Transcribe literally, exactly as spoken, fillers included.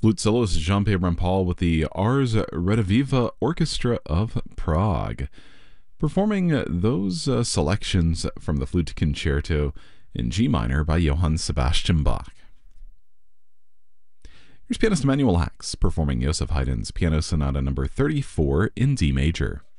Flute soloist Jean-Pierre Rampal with the Ars Rediviva Orchestra of Prague, performing those uh, selections from the Flute Concerto in G minor by Johann Sebastian Bach. Here's pianist Emanuel Ax performing Joseph Haydn's Piano Sonata number thirty-four in D major.